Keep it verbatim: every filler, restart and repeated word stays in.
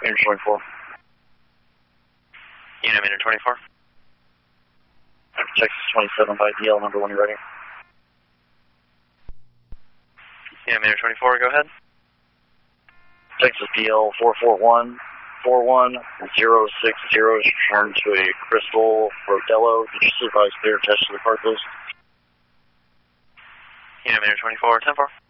Unit twenty-four. Unit Unit twenty-four. Texas twenty-seven by D L number when you're ready. Unit Unit twenty-four, go ahead. Texas D L four four one four one zero six zero is returned to a Crystal Rodello. Did you supervise clear attached to the car, please? Unit Unit twenty-four, ten four.